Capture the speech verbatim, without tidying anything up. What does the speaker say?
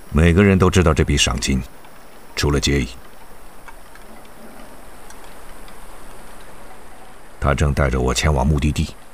每个人都知道这笔赏金，除了杰伊。他正带着我前往目的地。